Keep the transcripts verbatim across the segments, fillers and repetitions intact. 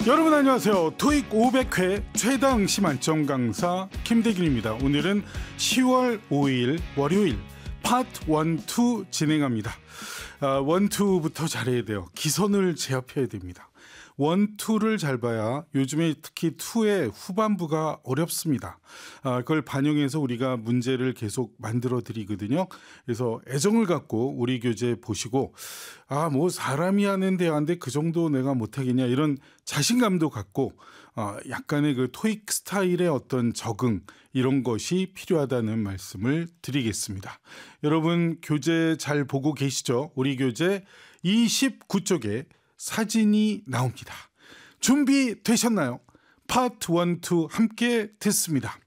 여러분 안녕하세요. 토익 오백 회 최다 응시 만점 강사 김대균입니다. 오늘은 시월 오일 월요일 파트 일, 이 진행합니다. 아, 일, 이부터 잘해야 돼요. 기선을 제압해야 됩니다. 일, 이를 잘 봐야 요즘에 특히 이의 후반부가 어렵습니다. 아, 그걸 반영해서 우리가 문제를 계속 만들어 드리거든요. 그래서 애정을 갖고 우리 교재 보시고 아, 뭐 사람이 하는 대화인데 그 정도 내가 못하겠냐 이런 자신감도 갖고 어, 약간의 그 토익 스타일의 어떤 적응 이런 것이 필요하다는 말씀을 드리겠습니다. 여러분 교재 잘 보고 계시죠? 우리 교재 이십구 쪽에 사진이 나옵니다. 준비되셨나요? 파트 일, 이 함께 듣습니다.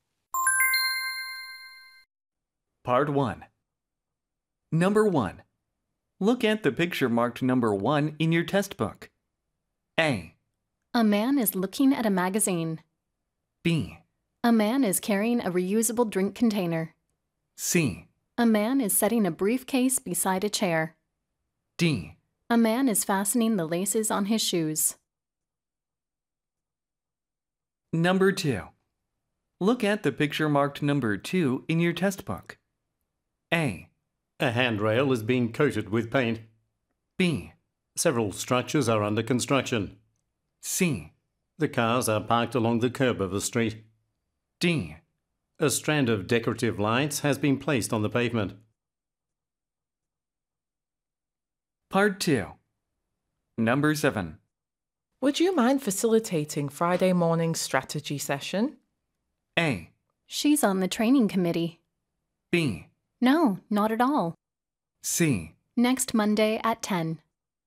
Part one. Number one. Look at the picture marked number one in your test book. A. A man is looking at a magazine. B. A man is carrying a reusable drink container. C. A man is setting a briefcase beside a chair. D. A man is fastening the laces on his shoes. Number two. Look at the picture marked number two in your test book. A. A handrail is being coated with paint. B. Several structures are under construction. C. The cars are parked along the curb of the street. D. A strand of decorative lights has been placed on the pavement. Part two. Number seven. Would you mind facilitating Friday morning's strategy session? A. She's on the training committee. B. No, not at all. C. Next Monday at ten.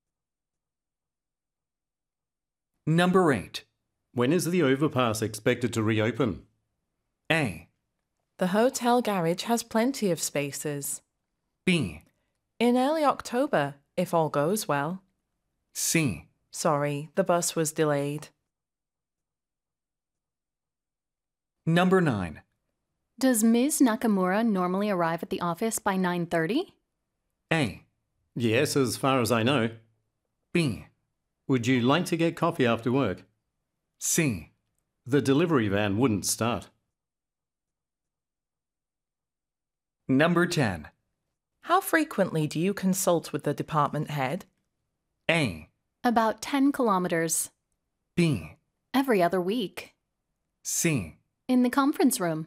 Number eight. When is the overpass expected to reopen? A. The hotel garage has plenty of spaces. B. In early October, if all goes well. C. Sorry, the bus was delayed. Number nine. Does Miz Nakamura normally arrive at the office by nine thirty? A. Yes, as far as I know. B. Would you like to get coffee after work? C. The delivery van wouldn't start. Number ten. How frequently do you consult with the department head? A. About ten kilometers. B. Every other week. C. In the conference room.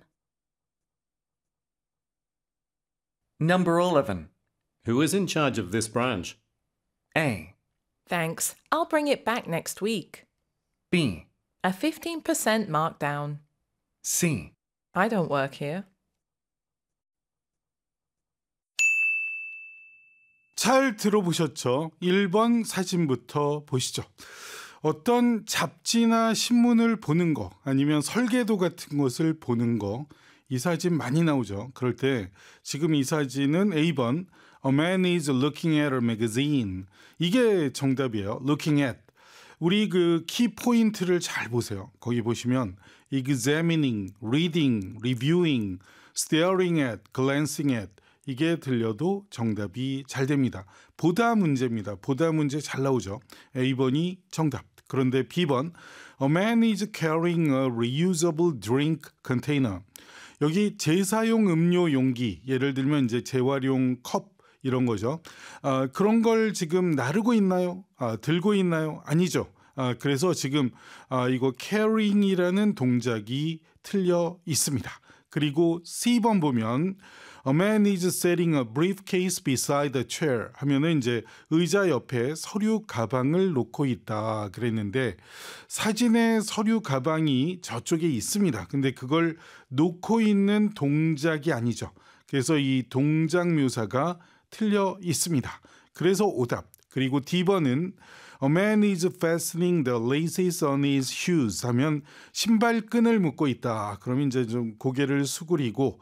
Number eleven. Who is in charge of this branch? A. Thanks, I'll bring it back next week. B. A fifteen percent markdown. C. I don't work here. 잘 들어보셨죠? 일 번 사진부터 보시죠. 어떤 잡지나 신문을 보는 거 아니면 설계도 같은 것을 보는 거 이 사진 많이 나오죠. 그럴 때 지금 이 사진은 에이 번 A man is looking at a magazine 이게 정답이에요. Looking at 우리 그 키 포인트를 잘 보세요. 거기 보시면 examining, reading, reviewing, staring at, glancing at 이게 들려도 정답이 잘 됩니다. 보다 문제입니다. 보다 문제 잘 나오죠. 에이 번이 정답. 그런데 비 번 A man is carrying a reusable drink container. 여기 재사용 음료 용기 예를 들면 이제 재활용 컵 이런 거죠. 아, 그런 걸 지금 나르고 있나요? 아, 들고 있나요? 아니죠. 아, 그래서 지금 아, 이거 carrying이라는 동작이 틀려 있습니다. 그리고 씨 번 보면 A man is setting a briefcase beside a chair 하면은 이제 의자 옆에 서류 가방을 놓고 있다 그랬는데 사진에 서류 가방이 저쪽에 있습니다. 근데 그걸 놓고 있는 동작이 아니죠. 그래서 이 동작 묘사가 틀려 있습니다. 그래서 오답. 그리고 디 번은 A man is fastening the laces on his shoes 하면 신발끈을 묶고 있다. 그러면 이제 좀 고개를 수그리고